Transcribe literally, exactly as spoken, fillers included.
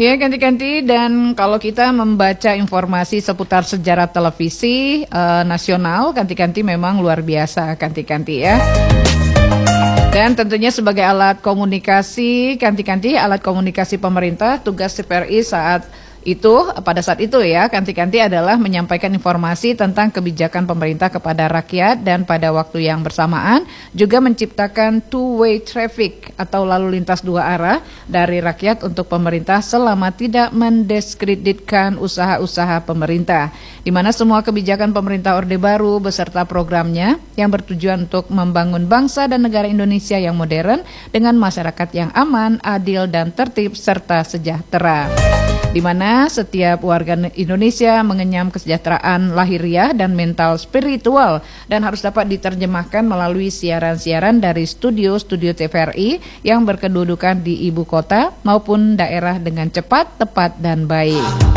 Ya, ganti-ganti, dan kalau kita membaca informasi seputar sejarah televisi uh, nasional, ganti-ganti memang luar biasa, ganti-ganti ya. Dan tentunya sebagai alat komunikasi, ganti-ganti alat komunikasi pemerintah, tugas T V R I saat itu, pada saat itu ya, ganti-ganti adalah menyampaikan informasi tentang kebijakan pemerintah kepada rakyat, dan pada waktu yang bersamaan juga menciptakan two-way traffic atau lalu lintas dua arah dari rakyat untuk pemerintah selama tidak mendiskreditkan usaha-usaha pemerintah, di mana semua kebijakan pemerintah Orde Baru beserta programnya yang bertujuan untuk membangun bangsa dan negara Indonesia yang modern dengan masyarakat yang aman, adil, dan tertib serta sejahtera, di mana setiap warga Indonesia mengenyam kesejahteraan lahiriah dan mental spiritual, dan harus dapat diterjemahkan melalui siaran-siaran dari studio-studio T V R I yang berkedudukan di ibu kota maupun daerah dengan cepat, tepat, dan baik.